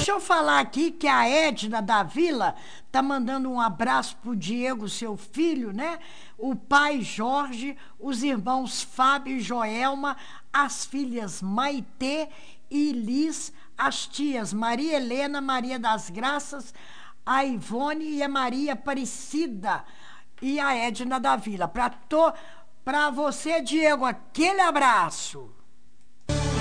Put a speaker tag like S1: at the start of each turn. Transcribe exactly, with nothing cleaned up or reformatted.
S1: deixa eu falar aqui que a Edna da Vila tá mandando um abraço pro Diego, seu filho, né? O pai Jorge, os irmãos Fábio e Joelma, as filhas Maitê e Liz, as tias Maria Helena, Maria das Graças, a Ivone e a Maria Aparecida e a Edna da Vila. Para to... para você, Diego, aquele abraço.